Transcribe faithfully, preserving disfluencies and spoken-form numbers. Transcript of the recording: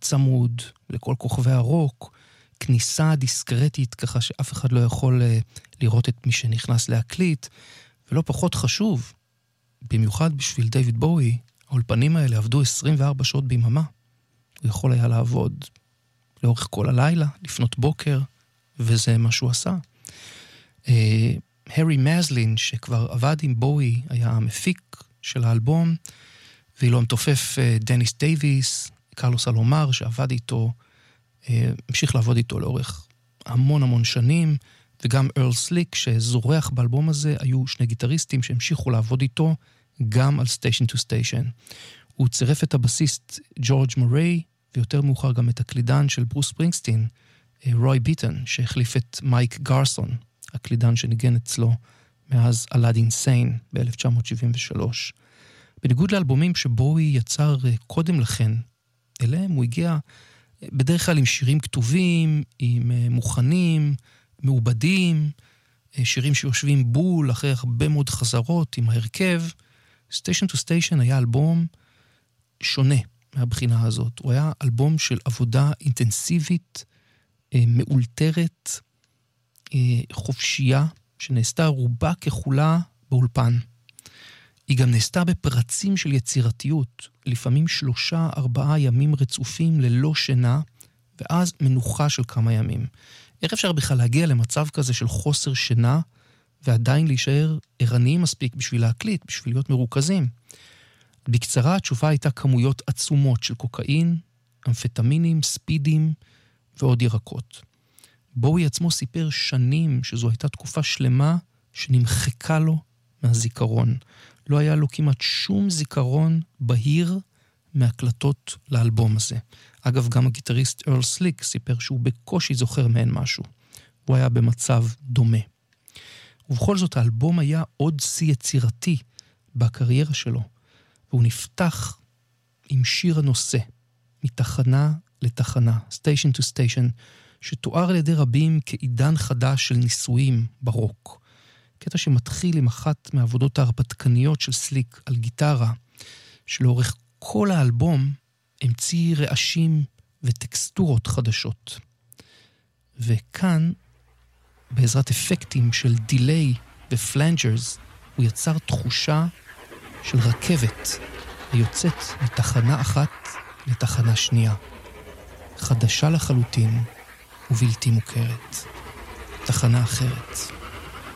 צמוד לכל כוכבי הרוק, כניסה דיסקרטית ככה שאף אחד לא יכול לראות את מי שנכנס להקליט, ולא פחות חשוב, במיוחד בשביל דיוויד בואי, האולפנים האלה עבדו עשרים וארבע שעות ביממה. הוא יכול היה לעבוד לאורך כל הלילה, לפנות בוקר, וזה מה שהוא עשה. הרי מזלין, שכבר עבד עם בואי, היה המפיק של האלבום, ואילו המתופף דניס דייביס, קרלוס אלומר, שעבד איתו, המשיך לעבוד איתו לאורך המון המון שנים, וגם ארל סליק, שזורח באלבום הזה, היו שני גיטריסטים שהמשיכו לעבוד איתו, גם על סטיישן טו סטיישן. הוא צירף את הבסיסט ג'ורג' מוריי, ויותר מאוחר גם את הקלידן של ברוס ספרינגסטין, רוי ביטון, שהחליף את מייק גרסון, הקלידן שניגן אצלו מאז אלאדין סיין ב-אלף תשע מאות שבעים ושלוש. בניגוד לאלבומים שבואי יצר קודם לכן, אליהם הוא הגיע בדרך כלל עם שירים כתובים, עם מוכנים, מעובדים, שירים שיושבים בול אחרי הרבה מאוד חזרות עם ההרכב. Station to Station היה אלבום שונה מהבחינה הזאת. הוא היה אלבום של עבודה אינטנסיבית, מאולתרת, חופשייה, שנעשתה רובה ככולה באולפן. היא גם נעשתה בפרצים של יצירתיות, לפעמים שלושה, ארבעה ימים רצופים ללא שינה, ואז מנוחה של כמה ימים. איך אפשר בכלל להגיע למצב כזה של חוסר שינה, ועדיין להישאר ערניים מספיק בשביל להקליט, בשביל להיות מרוכזים? בקצרה התשובה הייתה כמויות עצומות של קוקאין, אמפטמינים, ספידים ועוד ירקות. בואי עצמו סיפר שנים שזו הייתה תקופה שלמה שנמחקה לו מהזיכרון. לא היה לו כמעט שום זיכרון בהיר מהקלטות לאלבום הזה. אגב, גם הגיטריסט ארל סליק סיפר שהוא בקושי זוכר מהן משהו. הוא היה במצב דומה. ובכל זאת, האלבום היה עוד שיא יצירתי בקריירה שלו, והוא נפתח עם שיר הנושא, מתחנה לתחנה, Station to Station, שתואר על ידי רבים כעידן חדש של ניסויים ברוק. קטע שמתחיל עם אחת מהעבודות ההרפתקניות של סליק על גיטרה, שלאורך כל האלבום המציא רעשים וטקסטורות חדשות. וכאן, בעזרת אפקטים של דיליי ופלנג'רס, הוא יצר תחושה של רכבת היוצאת מתחנה אחת לתחנה שנייה. חדשה לחלוטין ובלתי מוכרת. תחנה אחרת.